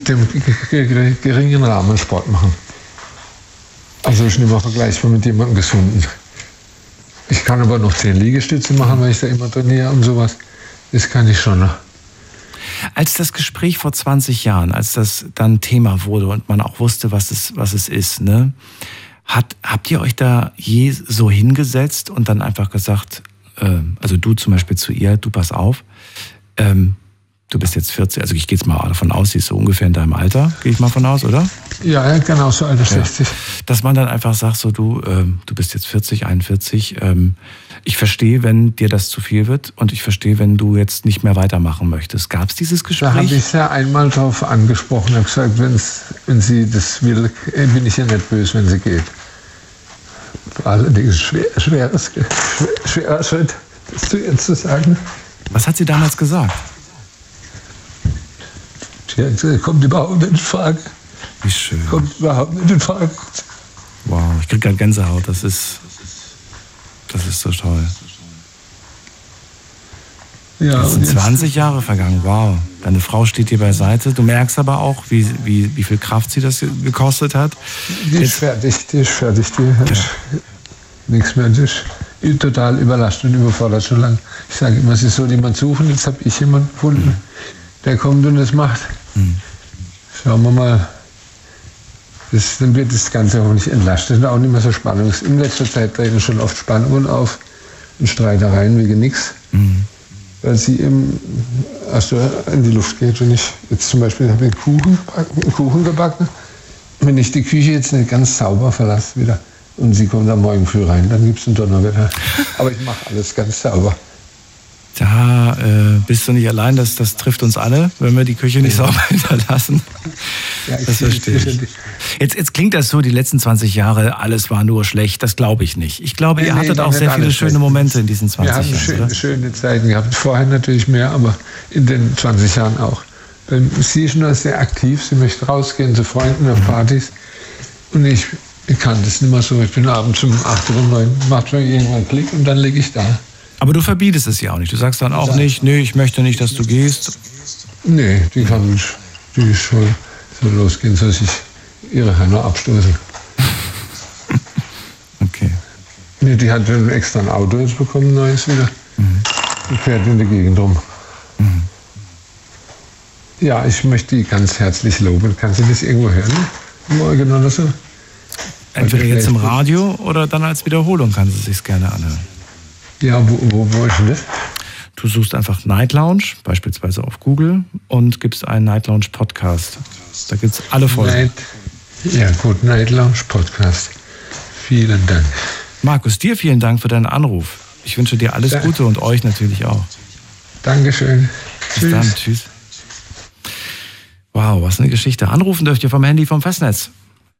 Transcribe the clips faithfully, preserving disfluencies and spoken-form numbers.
dem geringen Rahmen Sport machen. Also ist nicht mehr vergleichbar mit jemandem Gesunden. Ich kann aber noch zehn Liegestütze machen, weil ich da immer trainiere und sowas. Das kann ich schon noch. Als das Gespräch vor zwanzig Jahren, als das dann Thema wurde und man auch wusste, was es, was es ist, ne, hat, habt ihr euch da je so hingesetzt und dann einfach gesagt, äh, also du zum Beispiel zu ihr, du pass auf, ähm, du bist jetzt vierzig, also ich gehe jetzt mal davon aus, sie ist so ungefähr in deinem Alter, gehe ich mal von aus, oder? Ja, genau so Alter, sechzig. Ja. Dass man dann einfach sagt, so du, ähm, du bist jetzt vierzig, einundvierzig, ähm, ich verstehe, wenn dir das zu viel wird und ich verstehe, wenn du jetzt nicht mehr weitermachen möchtest. Gab es dieses Gespräch? Da habe ich ja einmal drauf angesprochen, habe gesagt, wenn's, wenn sie das will, bin ich ja nicht böse, wenn sie geht. Allerdings schwer, schweres, schwer, schwerer Schritt, das zu ihr zu sagen. Was hat sie damals gesagt? Sie hat gesagt, kommt überhaupt nicht in Frage. Wie schön. Kommt überhaupt nicht in Frage. Wow, ich kriege gerade Gänsehaut, das ist, das ist so toll. Ja, es sind zwanzig Jahre vergangen, wow. Deine Frau steht dir beiseite. Du merkst aber auch, wie, wie, wie viel Kraft sie das gekostet hat. Die ist Jetzt, fertig, die ist fertig. Die hat ja. nichts mehr. Die ist total überlastet und überfordert schon lange. Ich sage immer, sie soll jemand suchen. Jetzt habe ich jemanden gefunden, mhm. der kommt und das macht. Mhm. Schauen wir mal. Das, dann wird das Ganze auch nicht entlastet und auch nicht mehr so spannend. In letzter Zeit treten schon oft Spannungen auf und Streitereien wegen nichts. Mhm. Weil sie eben also in die Luft geht. Wenn ich jetzt zum Beispiel habe ich einen Kuchen, einen Kuchen gebacken, wenn ich die Küche jetzt nicht ganz sauber verlasse wieder und sie kommt am Morgen früh rein, dann gibt es einen Donnerwetter. Aber ich mache alles ganz sauber. Da äh, bist du nicht allein, das, das trifft uns alle, wenn wir die Küche nicht ja. sauber hinterlassen. Ja, ich das verstehe ich. Jetzt, jetzt klingt das so, die letzten zwanzig Jahre, alles war nur schlecht, das glaube ich nicht. Ich glaube, nee, ihr hattet nee, auch sehr viele schöne schlecht. Momente in diesen zwanzig Jahren. Wir haben schön, schöne Zeiten gehabt, vorher natürlich mehr, aber in den zwanzig Jahren auch. Sie ist nur sehr aktiv, sie möchte rausgehen zu Freunden auf Partys und ich, ich kann das nicht mehr so. Ich bin abends um acht oder neun, macht mir irgendwann einen Klick und dann liege ich da. Aber du verbietest es ja auch nicht. Du sagst dann auch ja. nicht, nee, ich möchte nicht, dass du gehst. Nee, die kann nicht. Die soll, soll losgehen, soll sich ihre Hände abstoßen. Okay. Nee, die hat extra ein Auto jetzt bekommen, neues wieder. Mhm. Die fährt in der Gegend rum. Mhm. Ja, ich möchte die ganz herzlich loben. Kannst du das irgendwo hören? Morgen oder so? Entweder jetzt im Radio oder dann als Wiederholung kannst du es sich gerne anhören. Ja, wo, wo, wo ist denn das? Du suchst einfach Night Lounge, beispielsweise auf Google, und gibst einen Night Lounge Podcast. Da gibt es alle Folgen. Night, ja gut, Night Lounge Podcast. Vielen Dank. Markus, dir vielen Dank für deinen Anruf. Ich wünsche dir alles ja. Gute und euch natürlich auch. Dankeschön. Bis Tschüss. dann. Tschüss. Wow, was eine Geschichte. Anrufen dürft ihr vom Handy vom Festnetz.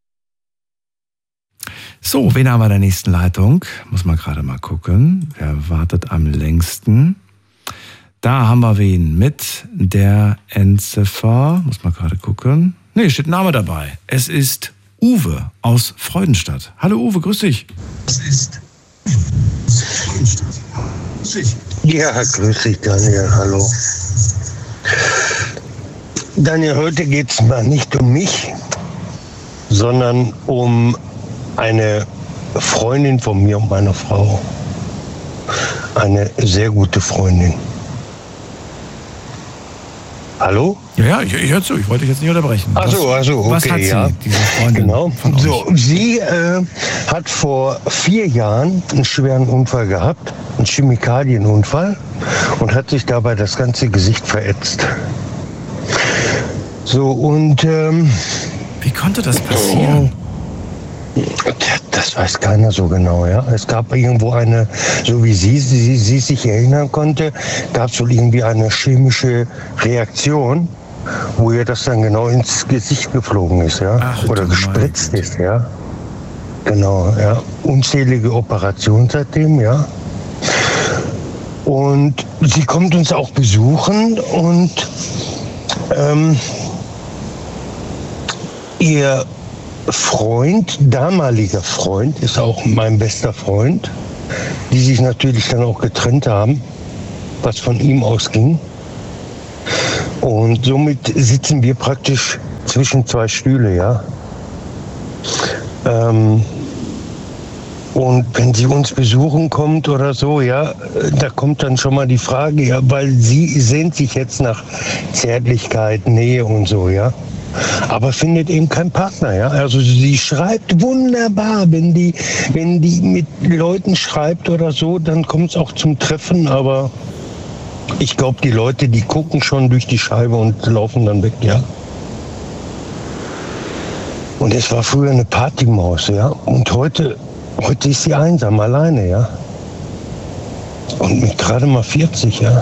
So, wen haben wir in der nächsten Leitung? Muss man gerade mal gucken. Wer wartet am längsten? Da haben wir wen mit der Endziffer. Muss man gerade gucken. Nee, steht ein Name dabei. Es ist Uwe aus Freudenstadt. Hallo Uwe, grüß dich. Es ist Freudenstadt. Grüß dich. Ja, grüß dich, Daniel. Hallo. Daniel, heute geht es mal nicht um mich, sondern um eine Freundin von mir und meiner Frau. Eine sehr gute Freundin. Hallo? Ja, ja, ich, ich höre zu. Ich wollte dich jetzt nicht unterbrechen. Ach so, ach so, okay, was hat sie, ja. diese Freundin genau. von euch? So, sie äh, hat vor vier Jahren einen schweren Unfall gehabt, einen Chemikalienunfall, und hat sich dabei das ganze Gesicht verätzt. So, und ähm, wie konnte das passieren? Das weiß keiner so genau, ja. Es gab irgendwo eine, so wie sie, sie, sie sich erinnern konnte, gab es wohl irgendwie eine chemische Reaktion, wo ihr das dann genau ins Gesicht geflogen ist, ja. Ach, oder gespritzt ist, ja. Genau, ja. Unzählige Operationen seitdem, ja. Und sie kommt uns auch besuchen und ähm, ihr Freund, damaliger Freund, ist auch mein bester Freund, die sich natürlich dann auch getrennt haben, was von ihm ausging. Und somit sitzen wir praktisch zwischen zwei Stühle, ja. Ähm, und wenn sie uns besuchen kommt oder so, ja, da kommt dann schon mal die Frage, ja, weil sie sehnt sich jetzt nach Zärtlichkeit, Nähe und so, ja. Aber findet eben keinen Partner, ja. Also sie schreibt wunderbar, wenn die, wenn die mit Leuten schreibt oder so, dann kommt es auch zum Treffen, aber ich glaube, die Leute, die gucken schon durch die Scheibe und laufen dann weg, ja. Und es war früher eine Partymaus, ja. Und heute, heute ist sie einsam, alleine, ja. Und mit gerade mal vierzig, ja.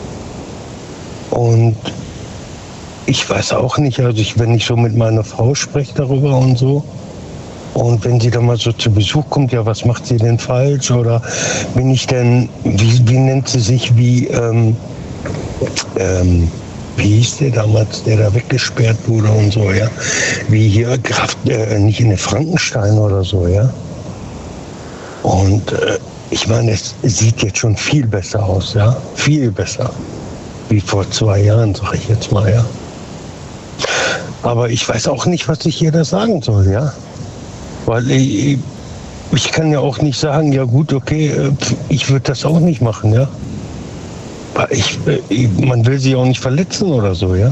Und ich weiß auch nicht, also ich, wenn ich so mit meiner Frau spreche darüber und so, und wenn sie dann mal so zu Besuch kommt, ja, was macht sie denn falsch? Oder bin ich denn, wie, wie nennt sie sich, wie, ähm, ähm, wie hieß der damals, der da weggesperrt wurde und so, ja? Wie hier, Kraft, äh, nicht in der Frankenstein oder so, ja? Und äh, ich meine, es sieht jetzt schon viel besser aus, ja? Viel besser. Wie vor zwei Jahren, sag ich jetzt mal, ja? Aber ich weiß auch nicht, was ich ihr da sagen soll, ja? Weil ich, ich kann ja auch nicht sagen, ja gut, okay, ich würde das auch nicht machen, ja? Ich, ich, man will sie auch nicht verletzen oder so, ja?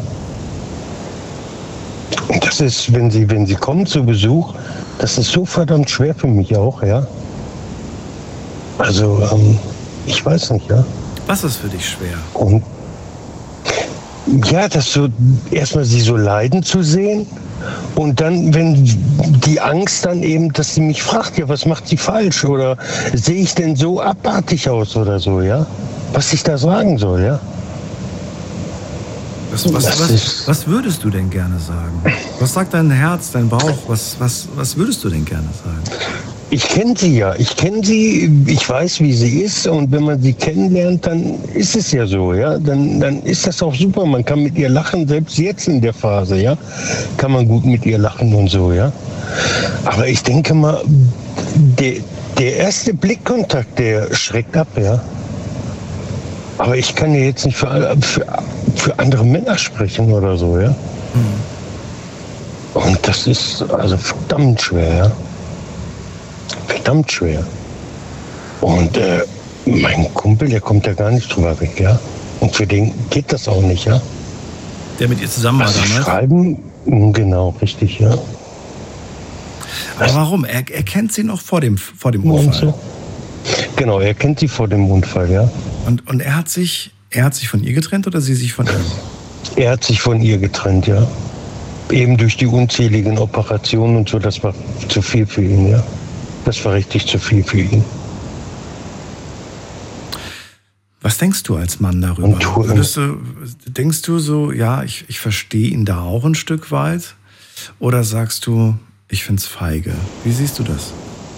Und das ist, wenn sie, wenn sie kommen zu Besuch, das ist so verdammt schwer für mich auch, ja? Also, ähm, ich weiß nicht, ja? Was ist für dich schwer? Und ja, das so, erstmal sie so leiden zu sehen und dann, wenn die Angst dann eben, dass sie mich fragt, ja, was macht sie falsch oder sehe ich denn so abartig aus oder so, ja? Was ich da sagen soll, ja? Was, was, was, was würdest du denn gerne sagen? Was sagt dein Herz, dein Bauch? Was, was, was würdest du denn gerne sagen? Ich kenne sie ja. Ich kenne sie, ich weiß, wie sie ist. Und wenn man sie kennenlernt, dann ist es ja so, ja. Dann, dann ist das auch super. Man kann mit ihr lachen, selbst jetzt in der Phase, ja. Kann man gut mit ihr lachen und so, ja. Aber ich denke mal, der, der erste Blickkontakt, der schreckt ab, ja. Aber ich kann ja jetzt nicht für, für, für andere Männer sprechen oder so, ja. Und das ist also verdammt schwer, ja. Verdammt schwer. Und äh, mein Kumpel, der kommt ja gar nicht drüber weg, ja. Und für den geht das auch nicht, ja. Der mit ihr zusammen war also damals? Schreiben, genau, richtig, ja. Aber warum? Er, er kennt sie noch vor dem, vor dem Unfall. So. Genau, er kennt sie vor dem Unfall, ja. Und, und er hat sich, er hat sich von ihr getrennt oder sie sich von ihm? Er hat sich von ihr getrennt, ja. Eben durch die unzähligen Operationen und so, das war zu viel für ihn, ja. Das war richtig zu viel für ihn. Was denkst du als Mann darüber? Würdest du, denkst du so, ja, ich, ich verstehe ihn da auch ein Stück weit? Oder sagst du, ich find's feige? Wie siehst du das?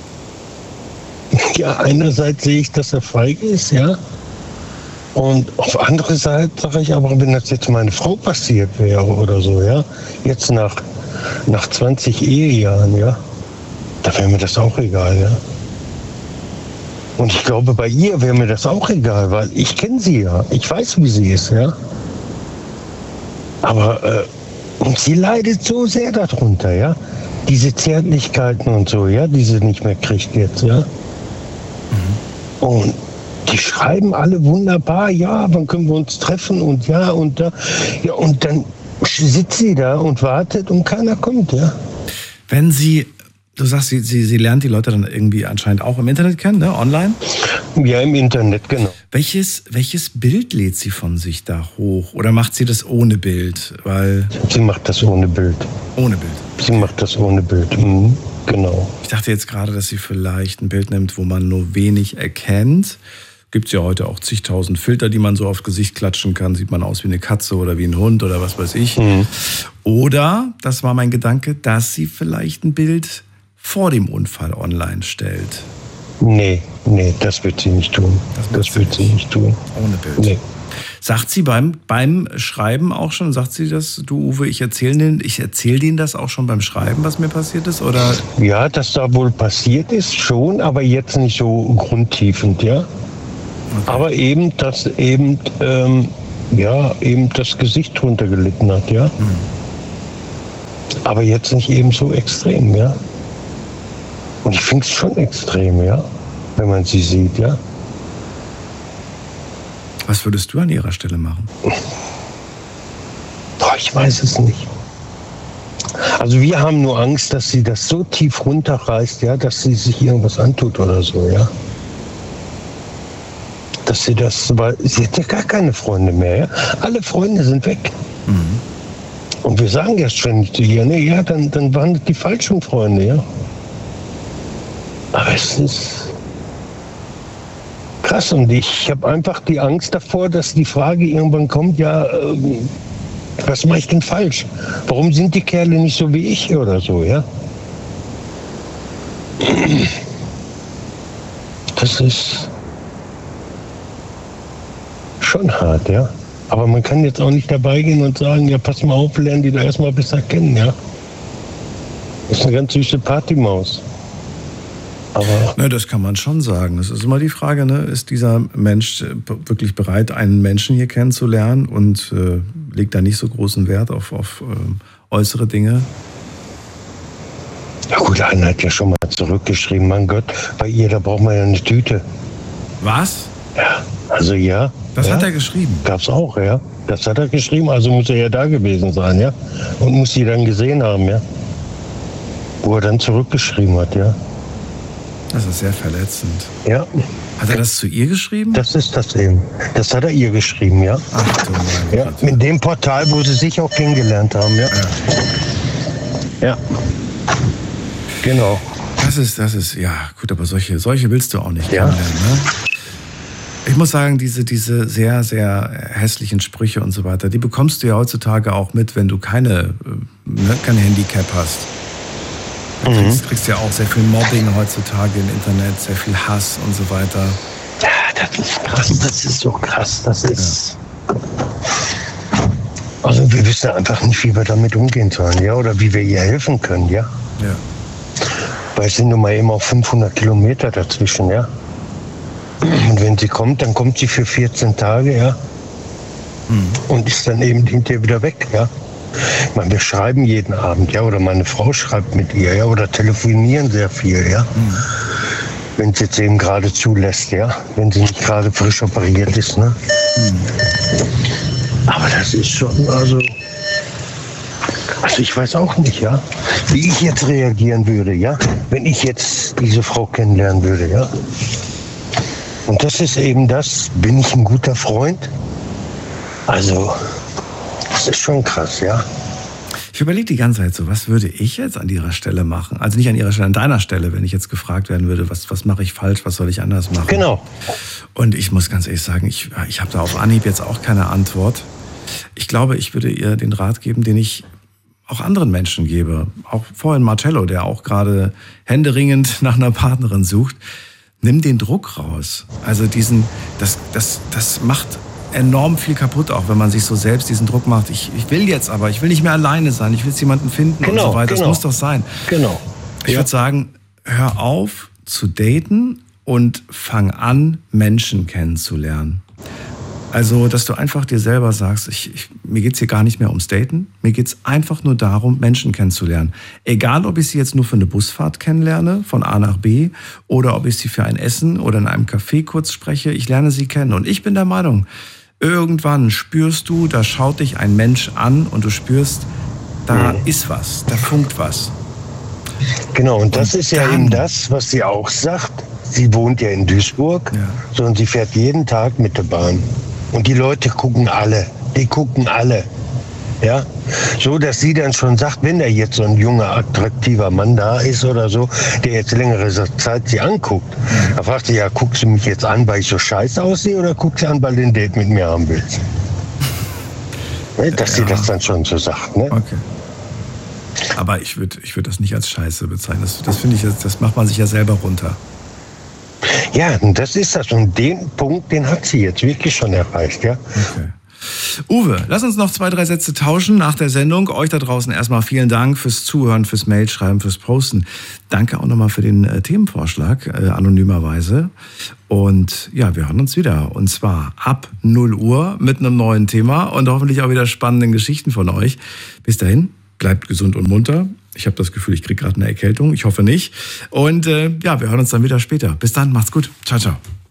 Ja, einerseits sehe ich, dass er feige ist, ja. Und auf andere Seite sage ich aber, wenn das jetzt meine Frau passiert wäre oder so, ja, jetzt nach, nach zwanzig Ehejahren, ja, da wäre mir das auch egal, ja. Und ich glaube, bei ihr wäre mir das auch egal, weil ich kenne sie ja. Ich weiß, wie sie ist, ja. Aber, äh, und sie leidet so sehr darunter, ja. Diese Zärtlichkeiten und so, ja, die sie nicht mehr kriegt jetzt, ja. Mhm. Und die schreiben alle wunderbar, ja, wann können wir uns treffen und ja und da. Ja, und dann sitzt sie da und wartet und keiner kommt, ja. Wenn sie... Du sagst, sie, sie, sie lernt die Leute dann irgendwie anscheinend auch im Internet kennen, ne? Online? Ja, im Internet, genau. Welches, welches Bild lädt sie von sich da hoch? Oder macht sie das ohne Bild? Weil sie macht das ohne Bild. Ohne Bild? Sie macht das ohne Bild, mhm, genau. Ich dachte jetzt gerade, dass sie vielleicht ein Bild nimmt, wo man nur wenig erkennt. Gibt es ja heute auch zigtausend Filter, die man so aufs Gesicht klatschen kann. Sieht man aus wie eine Katze oder wie ein Hund oder was weiß ich. Mhm. Oder, das war mein Gedanke, dass sie vielleicht ein Bild vor dem Unfall online stellt. Nee, nee, das wird sie nicht tun. Das, das wird sie nicht tun. Ohne Bild. Nee. Sagt sie beim, beim Schreiben auch schon, sagt sie das, du Uwe, ich erzähle denen, ich erzähle denen das auch schon beim Schreiben, was mir passiert ist? Oder? Ja, dass da wohl passiert ist, schon, aber jetzt nicht so grundtiefend, ja. Okay. Aber eben, dass eben, ähm, ja, eben das Gesicht drunter gelitten hat, ja. Hm. Aber jetzt nicht eben so extrem, ja. Und ich finde es schon extrem, ja, wenn man sie sieht, ja. Was würdest du an ihrer Stelle machen? Boah, ich weiß es nicht. Also wir haben nur Angst, dass sie das so tief runterreißt, ja, dass sie sich irgendwas antut oder so, ja. Dass sie das, weil sie hat ja gar keine Freunde mehr, ja. Alle Freunde sind weg. Mhm. Und wir sagen jetzt schon zu ihr, ne, ja, dann, dann waren das die falschen Freunde, ja. Aber es ist krass und ich habe einfach die Angst davor, dass die Frage irgendwann kommt, ja, ähm, was mache ich denn falsch? Warum sind die Kerle nicht so wie ich oder so, ja? Das ist schon hart, ja. Aber man kann jetzt auch nicht dabei gehen und sagen, ja, pass mal auf, lernen die da erstmal besser kennen, ja. Das ist eine ganz süße Partymaus. Aber ne, das kann man schon sagen. Es ist immer die Frage, ne, ist dieser Mensch wirklich bereit, einen Menschen hier kennenzulernen und äh, legt da nicht so großen Wert auf, auf äh, äußere Dinge? Ja gut, einer hat ja schon mal zurückgeschrieben, mein Gott, bei ihr, da braucht man ja eine Tüte. Was? Ja, also ja. Das ja, hat er geschrieben? Gab's auch, ja. Das hat er geschrieben, also muss er ja da gewesen sein, ja. Und muss sie dann gesehen haben, ja. Wo er dann zurückgeschrieben hat, ja. Das ist sehr verletzend. Ja. Hat er das zu ihr geschrieben? Das ist das eben. Das hat er ihr geschrieben, ja. Ach du mein ja. Gott. Mit dem Portal, wo sie sich auch kennengelernt haben, ja. Ja. ja. Genau. Das ist, das ist, ja, gut, aber solche, solche willst du auch nicht ja. kennenlernen, ne? Ich muss sagen, diese, diese sehr, sehr hässlichen Sprüche und so weiter, die bekommst du ja heutzutage auch mit, wenn du keine, ne, kein Handicap hast. Du kriegst, mhm. kriegst ja auch sehr viel Mobbing heutzutage im Internet, sehr viel Hass und so weiter. Ja, das ist krass, das ist so krass, das ist... Ja. Also wir wissen einfach nicht, wie wir damit umgehen sollen, ja, oder wie wir ihr helfen können, ja. Ja. Weil es sind nun mal eben auch fünfhundert Kilometer dazwischen, ja. Und wenn sie kommt, dann kommt sie für vierzehn Tage, ja. Mhm. Und ist dann eben hinterher wieder weg, ja. Ich meine, wir schreiben jeden Abend, ja, oder meine Frau schreibt mit ihr, ja, oder telefonieren sehr viel, ja. Mhm. Wenn es jetzt eben gerade zulässt, ja. Wenn sie nicht gerade frisch operiert ist, ne. Mhm. Aber das ist schon, also... Also ich weiß auch nicht, ja, wie ich jetzt reagieren würde, ja, wenn ich jetzt diese Frau kennenlernen würde, ja. Und das ist eben das, bin ich ein guter Freund? Also, das ist schon krass, ja. Ich überlege die ganze Zeit so, was würde ich jetzt an ihrer Stelle machen? Also nicht an ihrer Stelle, an deiner Stelle, wenn ich jetzt gefragt werden würde, was, was mache ich falsch, was soll ich anders machen? Genau. Und ich muss ganz ehrlich sagen, ich, ich habe da auf Anhieb jetzt auch keine Antwort. Ich glaube, ich würde ihr den Rat geben, den ich auch anderen Menschen gebe. Auch vorhin Marcello, der auch gerade händeringend nach einer Partnerin sucht. Nimm den Druck raus. Also diesen, das, das, das macht enorm viel kaputt, auch wenn man sich so selbst diesen Druck macht. Ich, ich will jetzt aber, ich will nicht mehr alleine sein, ich will jetzt jemanden finden genau, und so weiter. Genau. Das muss doch sein. Genau. Ich ja. würde sagen, hör auf zu daten und fang an, Menschen kennenzulernen. Also, dass du einfach dir selber sagst, ich, ich, mir geht's hier gar nicht mehr ums Daten, mir geht's einfach nur darum, Menschen kennenzulernen. Egal, ob ich sie jetzt nur für eine Busfahrt kennenlerne, von A nach B, oder ob ich sie für ein Essen oder in einem Café kurz spreche, ich lerne sie kennen. Und ich bin der Meinung, irgendwann spürst du, da schaut dich ein Mensch an und du spürst, da mhm. ist was, da funkt was. Genau, und das und ist ja dann, eben das, was sie auch sagt. Sie wohnt ja in Duisburg, ja. so, und sie fährt jeden Tag mit der Bahn. Und die Leute gucken alle, die gucken alle, ja, so dass sie dann schon sagt, wenn da jetzt so ein junger, attraktiver Mann da ist oder so, der jetzt längere Zeit sie anguckt, da fragt sie, ja, guckst du mich jetzt an, weil ich so scheiße aussehe, oder guckst du an, weil du ein Date mit mir haben willst? Ne, dass ja. sie das dann schon so sagt, ne? Okay. Aber ich würde ich würd das nicht als Scheiße bezeichnen, das, das finde ich, das macht man sich ja selber runter. Ja, und das ist das. Und den Punkt, den hat sie jetzt wirklich schon erreicht, ja. Okay. Uwe, lass uns noch zwei, drei Sätze tauschen nach der Sendung. Euch da draußen erstmal vielen Dank fürs Zuhören, fürs Mailschreiben, fürs Posten. Danke auch nochmal für den äh, Themenvorschlag, äh, anonymerweise. Und ja, wir hören uns wieder. Und zwar ab null Uhr mit einem neuen Thema und hoffentlich auch wieder spannenden Geschichten von euch. Bis dahin, bleibt gesund und munter. Ich habe das Gefühl, ich kriege gerade eine Erkältung. Ich hoffe nicht. Und äh, ja, wir hören uns dann wieder später. Bis dann, macht's gut. Ciao, ciao.